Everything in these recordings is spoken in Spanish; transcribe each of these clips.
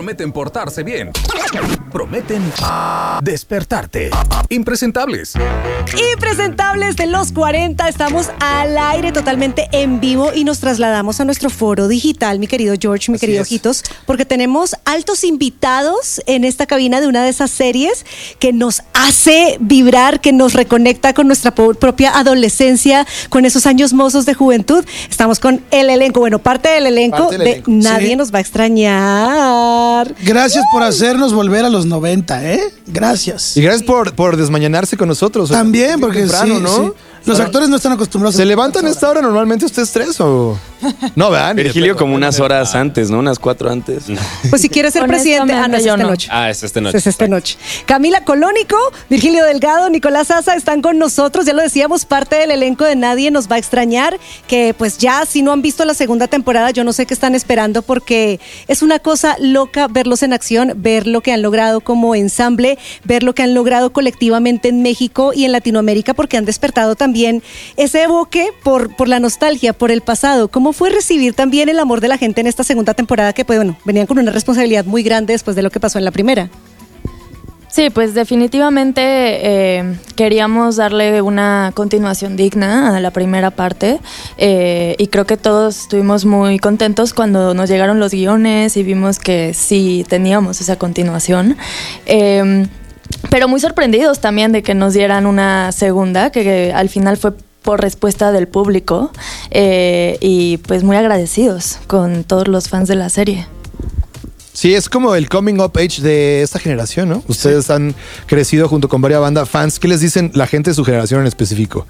prometen portarse bien. Prometen despertarte. Impresentables. Impresentables de los 40. Estamos al aire totalmente en vivo y nos trasladamos a nuestro foro digital, mi querido George, mi querido Ojitos, porque tenemos altos invitados en esta cabina de una de esas series que nos hace vibrar, que nos reconecta con nuestra propia adolescencia, con esos años mozos de juventud. Estamos con el elenco, bueno, parte del elenco de Nadie nos va a extrañar. Gracias por hacernos volver a los 90, ¿eh? Gracias. Y gracias por desmañanarse con nosotros. También, porque temprano, ¿no? sí. Los actores no están acostumbrados. ¿Se levantan a esta hora normalmente ustedes tres o...? No, vean. Virgilio como unas horas antes, ¿no? Unas 4 antes. Pues si quieres ser presidente, no es esta noche. Es esta noche. Es esta noche. Camila Colónico, Virgilio Delgado, Nicolás Asa están con nosotros. Ya lo decíamos, parte del elenco de Nadie nos va a extrañar. Que pues ya, si no han visto la segunda temporada, yo no sé qué están esperando, porque es una cosa loca verlos en acción, ver lo que han logrado como ensamble, ver lo que han logrado colectivamente en México y en Latinoamérica, porque han despertado también ese evoque por la nostalgia, por el pasado. ¿Cómo fue recibir también el amor de la gente en esta segunda temporada que, pues, bueno, venían con una responsabilidad muy grande después de lo que pasó en la primera? Sí, pues definitivamente queríamos darle una continuación digna a la primera parte y creo que todos estuvimos muy contentos cuando nos llegaron los guiones y vimos que sí teníamos esa continuación. Pero muy sorprendidos también de que nos dieran una segunda, que al final fue por respuesta del público y pues muy agradecidos con todos los fans de la serie. Sí, es como el coming up age de esta generación, ¿no? Ustedes han crecido junto con varias bandas fans. ¿Qué les dicen la gente de su generación en específico?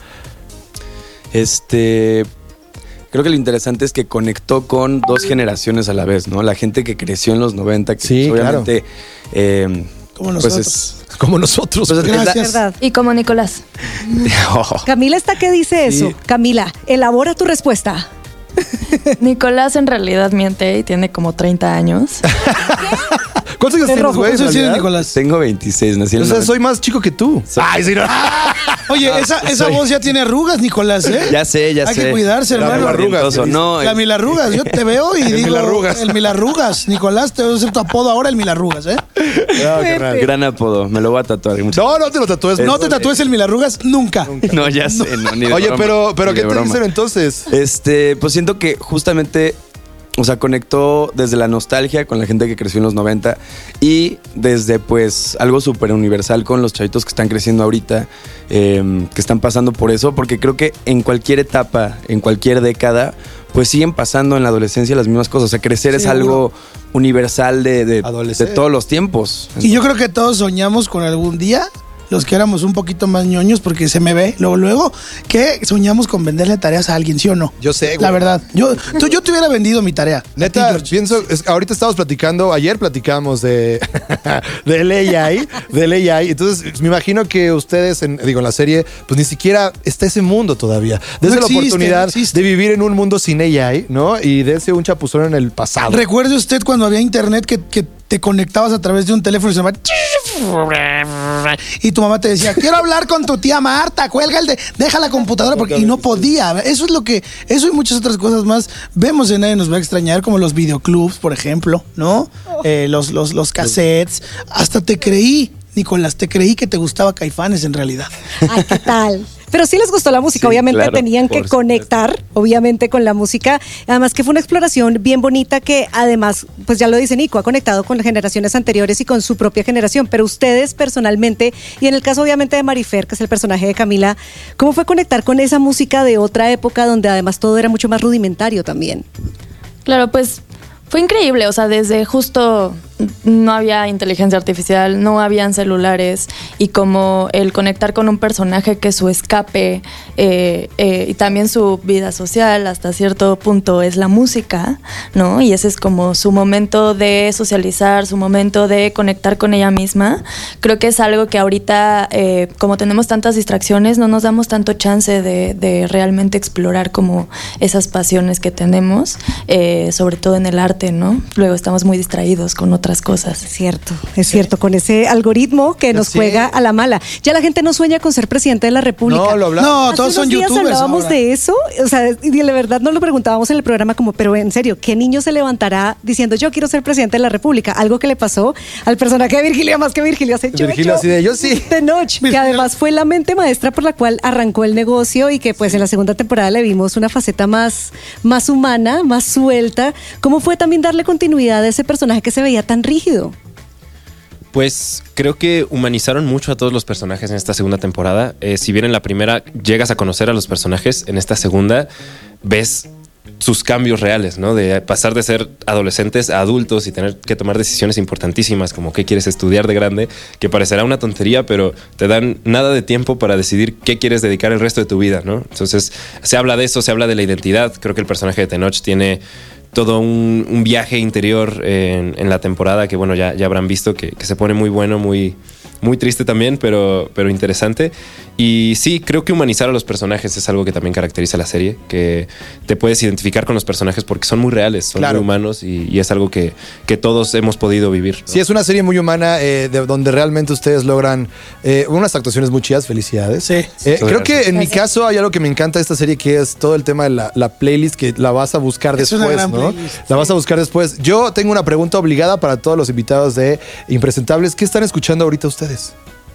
Creo que lo interesante es que conectó con 2 generaciones a la vez, ¿no? La gente que creció en los 90, que sí, obviamente... Como nosotros. Como nosotros. Pues gracias. ¿Verdad? Y como Nicolás. Camila está que dice eso. Camila, elabora tu respuesta. Nicolás en realidad miente y tiene como 30 años. ¿Cuántos años tienes, güey? ¿Cuántos tienes, Nicolás? Tengo 26, nací en el 90. Soy más chico que tú. Ay, sí, no. Oye, esa voz ya tiene arrugas, Nicolás, ¿eh? Ya sé. Hay que cuidarse, hermano. No, La Milarrugas, yo te veo y digo... Milarrugas. El Milarrugas. Nicolás, te voy a hacer tu apodo ahora, el Milarrugas, ¿eh? gran apodo, me lo voy a tatuar. No te lo tatúes. No te tatúes el Milarrugas nunca. No, ya sé, no, ni de Oye, broma, pero ni ¿qué de te broma. dicen entonces? Pues siento que justamente, o sea, conectó desde la nostalgia con la gente que creció en los 90 y desde pues algo súper universal con los chavitos que están creciendo ahorita, que están pasando por eso, porque creo que en cualquier etapa, en cualquier década, pues siguen pasando en la adolescencia las mismas cosas. O sea, crecer es algo universal de todos los tiempos. Y yo creo que todos soñamos con algún día, los que éramos un poquito más ñoños, porque se me ve luego, que soñamos con venderle tareas a alguien, ¿sí o no? Yo sé, güey. La verdad. Yo te hubiera vendido mi tarea. Neta, A ti, George. pienso, ahorita estábamos platicando, ayer platicamos del AI, entonces me imagino que ustedes, en la serie, pues ni siquiera está ese mundo todavía. Dense la oportunidad de vivir en un mundo sin AI, ¿no? Y dense un chapuzón en el pasado. ¿Recuerde usted cuando había internet que te conectabas a través de un teléfono y se llamaba... Y tu mamá te decía, quiero hablar con tu tía Marta, deja la computadora, porque y no podía. Eso y muchas otras cosas más vemos en Nadie nos va a extrañar, como los videoclubs, por ejemplo, ¿no? Los cassettes. Hasta te creí, Nicolás, que te gustaba Caifanes en realidad. Ay, ¿qué tal? Pero sí les gustó la música, Sí, obviamente claro, tenían que conectar, obviamente, con la música. Además que fue una exploración bien bonita que además, pues ya lo dice Nico, ha conectado con las generaciones anteriores y con su propia generación. Pero ustedes personalmente, y en el caso obviamente de Marifer, que es el personaje de Camila, ¿cómo fue conectar con esa música de otra época donde además todo era mucho más rudimentario también? Claro, pues fue increíble, o sea, desde justo no había inteligencia artificial, no habían celulares y como el conectar con un personaje que su escape y también su vida social hasta cierto punto es la música, ¿no? Y ese es como su momento de socializar, su momento de conectar con ella misma. Creo que es algo que ahorita, como tenemos tantas distracciones, no nos damos tanto chance de realmente explorar como esas pasiones que tenemos, sobre todo en el arte, ¿no? Luego estamos muy distraídos con otras otras cosas. Es cierto, con ese algoritmo que nos juega a la mala. Ya la gente no sueña con ser presidente de la República. No, lo hablamos. No, todos son youtubers. Hablábamos ahora. de eso, o sea, y de verdad nos lo preguntábamos en el programa como, pero en serio, ¿qué niño se levantará diciendo yo quiero ser presidente de la República? Algo que le pasó al personaje de Virgilio, más que Virgilio hace Virgilio así de, yo sí. Tenoch, que además fue la mente maestra por la cual arrancó el negocio y que pues en la segunda temporada le vimos una faceta más humana, más suelta. ¿Cómo fue también darle continuidad a ese personaje que se veía tan rígido? Pues creo que humanizaron mucho a todos los personajes en esta segunda temporada. Si bien en la primera llegas a conocer a los personajes, en esta segunda ves sus cambios reales, ¿no? De pasar de ser adolescentes a adultos y tener que tomar decisiones importantísimas como qué quieres estudiar de grande, que parecerá una tontería, pero te dan nada de tiempo para decidir qué quieres dedicar el resto de tu vida, ¿no? Entonces se habla de eso, se habla de la identidad. Creo que el personaje de Tenoch tiene todo un viaje interior en la temporada que, bueno, ya habrán visto que se pone muy bueno, muy triste también, pero interesante. Y sí, creo que humanizar a los personajes es algo que también caracteriza la serie, que te puedes identificar con los personajes porque son muy reales, son muy humanos y es algo que todos hemos podido vivir, ¿no? Sí, es una serie muy humana donde realmente ustedes logran unas actuaciones muy chidas, felicidades. Sí. Creo que en mi caso hay algo que me encanta de esta serie, que es todo el tema de la playlist, que la vas a buscar Es después, una gran ¿no? playlist, La vas a buscar después. Yo tengo una pregunta obligada para todos los invitados de Impresentables. ¿Qué están escuchando ahorita ustedes?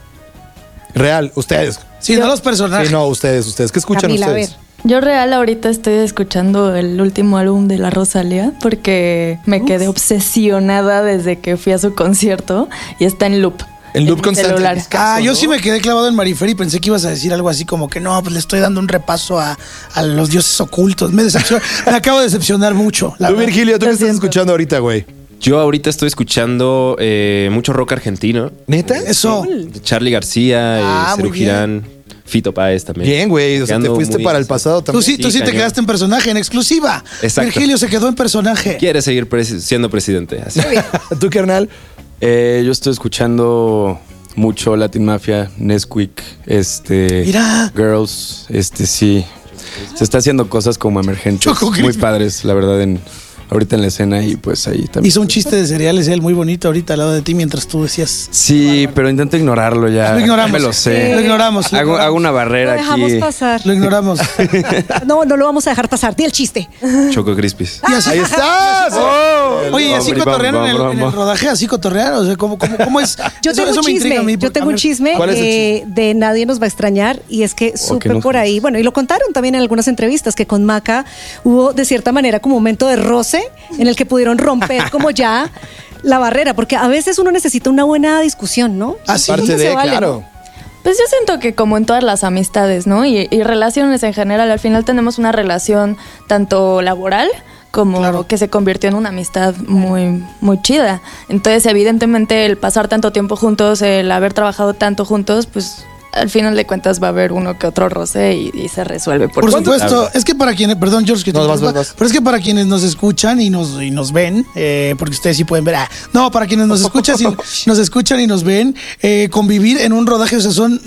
Real, ustedes. Sí, no los personajes. Sí, no, ustedes. ¿Qué escuchan Camila, ustedes? a ver. Yo real ahorita estoy escuchando el último álbum de la Rosalía porque me quedé obsesionada desde que fui a su concierto y está en loop. En loop mi constante. celular. Yo sí me quedé clavado en Marifer y pensé que ibas a decir algo así como que no, pues le estoy dando un repaso a los dioses ocultos. Me acabo de decepcionar mucho. Tú, Virgilio, ¿tú qué estás escuchando ahorita, güey? Yo ahorita estoy escuchando mucho rock argentino. ¿Neta? Eso. Charly García, muy Cerú Girán, Fito Páez también. Bien, güey. O sea, te Ando fuiste muy- para el pasado también. Tú sí te cañón. quedaste en personaje, en exclusiva. Exacto. Virgilio se quedó en personaje. Quiere seguir siendo presidente. Así. ¿Tú, carnal? Yo estoy escuchando mucho Latin Mafia, Nesquik, Mira. Girls, sí. Se está haciendo cosas como emergentes, Choco muy Crispy. padres, la verdad, ahorita en la escena y pues ahí también. Hizo un chiste de cereales él muy bonito ahorita al lado de ti mientras tú decías. Sí, pero intento ignorarlo ya. Lo ignoramos. Me lo sé. Lo ignoramos. Hago una Lo barrera dejamos aquí. pasar. Lo ignoramos. No lo vamos a dejar pasar. Di el chiste. Choco Crispis. Y así- ¡Ahí estás! Oye, ¿y así Hombre, cotorrearon en vamos. el rodaje? ¿Así cotorrearon? O sea, ¿cómo es? Yo tengo un chisme, ¿Cuál es el de Nadie nos va a extrañar y es que supe no por jodas. ahí, bueno, y lo contaron también en algunas entrevistas, que con Maca hubo de cierta manera como un momento de roce en el que pudieron romper como ya la barrera, porque a veces uno necesita una buena discusión, ¿no? Así. Parte se de, vale, claro. Pues yo siento que como en todas las amistades, ¿no? Y relaciones en general, al final tenemos una relación tanto laboral como Claro. que se convirtió en una amistad muy, muy chida. Entonces, evidentemente, el pasar tanto tiempo juntos, el haber trabajado tanto juntos, pues al final de cuentas va a haber uno que otro roce y se resuelve. Por supuesto, es que para quienes, perdón George, que te No, vas, interrumpa, vas. pero es que para quienes nos escuchan y nos ven, porque ustedes sí pueden ver, no, para quienes nos escuchan y nos ven, convivir en un rodaje, o sea, son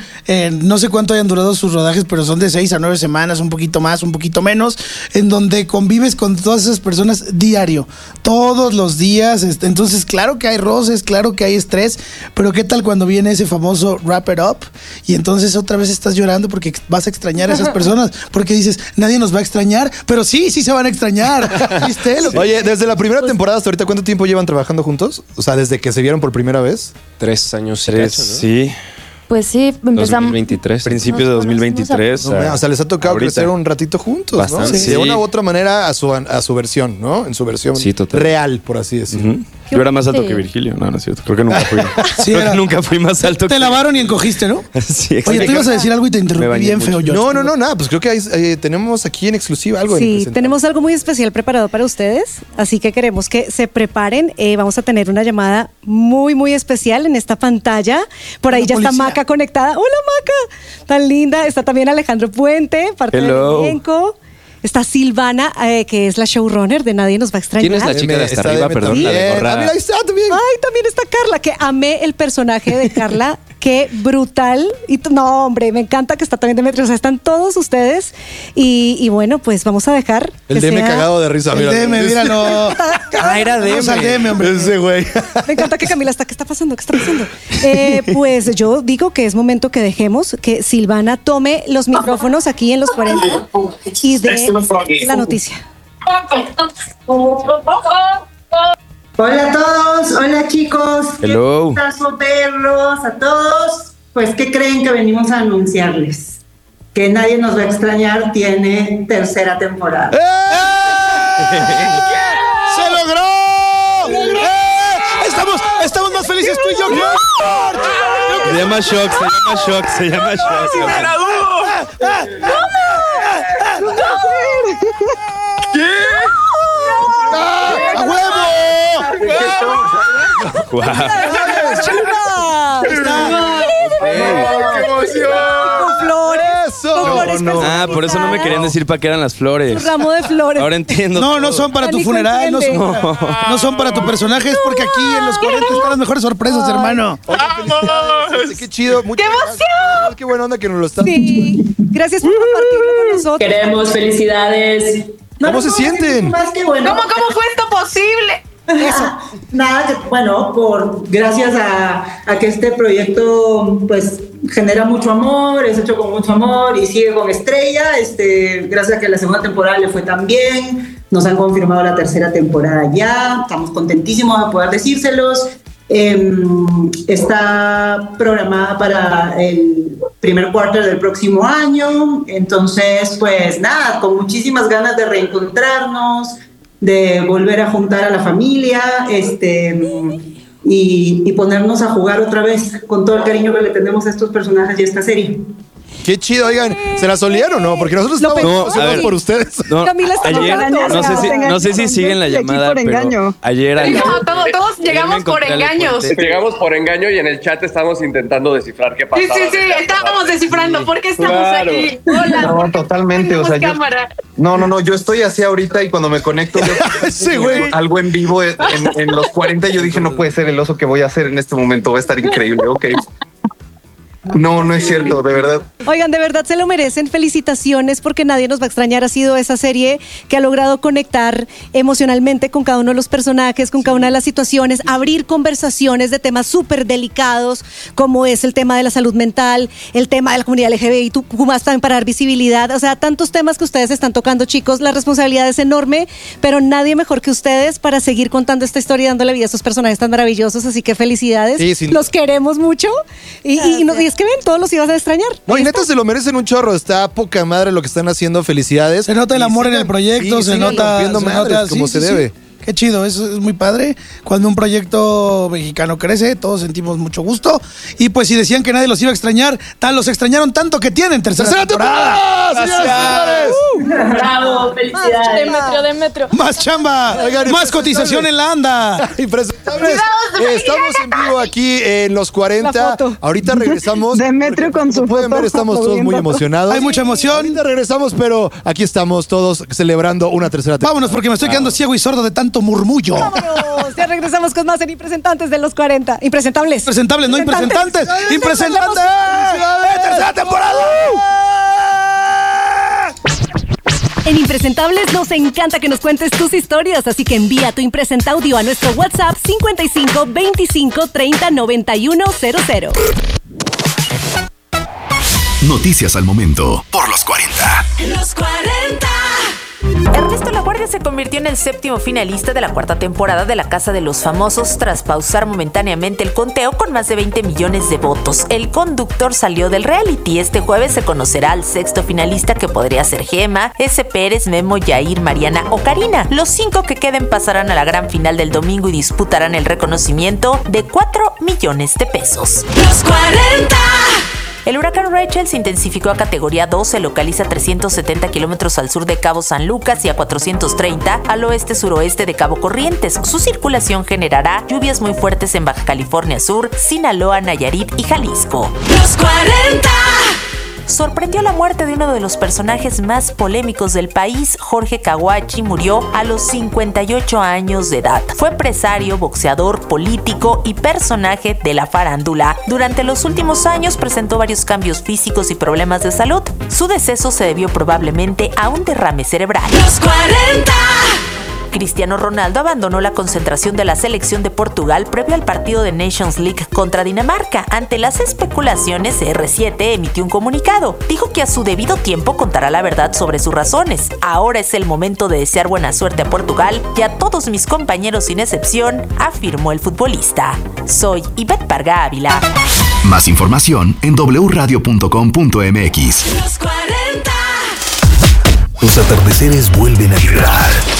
no sé cuánto hayan durado sus rodajes, pero son de 6 a 9 semanas, un poquito más, un poquito menos, en donde convives con todas esas personas diario, todos los días, entonces claro que hay roces, claro que hay estrés, pero qué tal cuando viene ese famoso wrap it up y entonces otra vez estás llorando porque vas a extrañar a esas personas, porque dices, nadie nos va a extrañar, pero sí se van a extrañar. ¿Viste? Oye, desde la primera temporada hasta ahorita, ¿cuánto tiempo llevan trabajando juntos? O sea, desde que se vieron por primera vez. 3 años y Tres, cacho, ¿no? sí. Pues sí, empezamos. 2023. Principios de Nos conocimos 2023. O sea, les ha tocado ahorita. crecer un ratito juntos, ¿no? Bastante. De una u otra manera a su versión, ¿no? En su versión Sí, total. real, por así decirlo. Ujú. Yo era más alto Sí. que Virgilio, no es cierto. Creo que nunca fui. Sí, Creo era- que nunca fui más alto Te que lavaron y encogiste, ¿no? Sí, Oye, tú exacto. ibas a decir algo y te Me interrumpí bañé bien mucho. feo, George. No, nada. Pues creo que tenemos aquí en exclusiva algo. de Sí, Impresentables. tenemos algo muy especial preparado para ustedes, así que queremos que se preparen. Vamos a tener una llamada muy, muy especial en esta pantalla. Por ahí Una ya está policía. Maca conectada. Hola, Maca, tan linda. Está también Alejandro Puente, parte Hello. del elenco. Está Silvana, que es la showrunner de Nadie nos va a extrañar. ¿Quién es la chica de hasta arriba? Perdón, la de también. gorra. Ah, mira, ahí está también. Ay, también está Carla, que amé el personaje de Carla. qué brutal. No, hombre, me encanta que está también Demetrio. O sea, están todos ustedes. Y bueno, pues vamos a dejar. El DM cagado de risa. El DM, míralo. Era DM. Vamos al DM, hombre. Ese güey. Me encanta que Camila está. ¿Qué está pasando? ¿Qué está pasando? Pues yo digo que es momento que dejemos que Silvana tome los micrófonos aquí en los 40 y dé la noticia. Hola a todos, hola chicos. Hello. Qué gustazo verlos a todos. Pues, ¿qué creen que venimos a anunciarles? Que Nadie Nos Va a Extrañar tiene tercera temporada. ¡Se logró! Estamos más felices tú y yo. Se llama shock. ¿Qué? ¡A huevo! Wow. ¡Qué emoción! Con flores. Por eso no me querían decir para qué eran las flores. Un ramo de flores. Ahora entiendo. No son para tu Nico funeral, no entiende. son para tu personaje, es porque aquí en los 40 están las mejores sorpresas, hermano. Qué chido. ¡Qué emoción! Qué buena onda que nos lo están. Sí. Gracias por compartirlo con nosotros. Queremos felicidades. ¿Cómo se sienten? Más que bueno. ¿Cómo fue esto posible? Nada, bueno, gracias a que este proyecto pues genera mucho amor, es hecho con mucho amor y sigue con estrella, gracias a que la segunda temporada le fue tan bien, nos han confirmado la tercera temporada ya, estamos contentísimos de poder decírselos. Está programada para el primer quarter del próximo año, entonces pues nada, con muchísimas ganas de reencontrarnos, de volver a juntar a la familia y ponernos a jugar otra vez con todo el cariño que le tenemos a estos personajes y a esta serie. Qué chido, oigan, ¿se la solearon o no? Porque nosotros estamos emocionados por ustedes. No, Camila está no sé si siguen la llamada, pero ayer Todos llegamos por engaños. Llegamos por engaño y en el chat estábamos intentando descifrar qué pasaba. Sí, estábamos descifrando por qué estamos aquí. Hola. No, totalmente, o sea, yo estoy así ahorita y cuando me conecto sí, güey. Algo en vivo en los 40 yo dije, no puede ser el oso que voy a hacer en este momento, va a estar increíble, ok. No es cierto, de verdad. Oigan, de verdad se lo merecen. Felicitaciones porque Nadie Nos Va a Extrañar ha sido esa serie que ha logrado conectar emocionalmente con cada uno de los personajes, con cada una de las situaciones, abrir conversaciones de temas súper delicados como es el tema de la salud mental, el tema de la comunidad LGBTI, más también para dar visibilidad. O sea, tantos temas que ustedes están tocando, chicos. La responsabilidad es enorme, pero nadie mejor que ustedes para seguir contando esta historia y dándole vida a estos personajes tan maravillosos. Así que felicidades. Sí, los queremos mucho y es que ven, todos los ibas a extrañar. No, y neta se lo merecen un chorro. Está poca madre lo que están haciendo. Felicidades. Se nota el amor en el proyecto, se nota como se debe. Qué chido, eso es muy padre. Cuando un proyecto mexicano crece, todos sentimos mucho gusto. Y pues si decían que nadie los iba a extrañar, los extrañaron tanto que tienen tercera temporada. ¡Gracias! ¡Bravo! ¡Felicidades! Demetrio. Más chamba, más cotización en la anda. Impresentables. Estamos en vivo aquí en los 40. Ahorita regresamos. Demetrio con su pueden ver, estamos todos muy emocionados. Hay mucha emoción. Ahorita regresamos, pero aquí estamos todos celebrando una tercera temporada. Vámonos porque me estoy quedando ciego y sordo de tanto murmullo. Vámonos, ya regresamos con más en Impresentantes de los 40. Impresentables. Impresentables, no impresentantes. Impresentantes. ¡Tercera temporada! En Impresentables nos encanta que nos cuentes tus historias, así que envía tu impresenta audio a nuestro WhatsApp 55 25 30 91 00. Noticias al momento por los 40. Los 40. Ernesto Laguardia se convirtió en el séptimo finalista de la cuarta temporada de La Casa de los Famosos tras pausar momentáneamente el conteo con más de 20 millones de votos. El conductor salió del reality. Este jueves se conocerá al sexto finalista, que podría ser Gema, S. Pérez, Memo, Yair, Mariana o Karina. Los 5 que queden pasarán a la gran final del domingo y disputarán el reconocimiento de 4 millones de pesos. Los 40. El huracán Rachel se intensificó a categoría 2, se localiza a 370 kilómetros al sur de Cabo San Lucas y a 430 al oeste-suroeste de Cabo Corrientes. Su circulación generará lluvias muy fuertes en Baja California Sur, Sinaloa, Nayarit y Jalisco. Los 40. sorprendió la muerte de uno de los personajes más polémicos del país. Jorge Kawachi murió a los 58 años de edad. Fue empresario, boxeador, político y personaje de la farándula. Durante los últimos años presentó varios cambios físicos y problemas de salud. Su deceso se debió probablemente a un derrame cerebral. Los 40. Cristiano Ronaldo abandonó la concentración de la selección de Portugal previo al partido de Nations League contra Dinamarca. Ante las especulaciones, CR7 emitió un comunicado. Dijo que a su debido tiempo contará la verdad sobre sus razones. Ahora es el momento de desear buena suerte a Portugal y a todos mis compañeros sin excepción, afirmó el futbolista. Soy Ivette Parga Ávila. Más información en wradio.com.mx. Los 40. Los atardeceres vuelven a vibrar.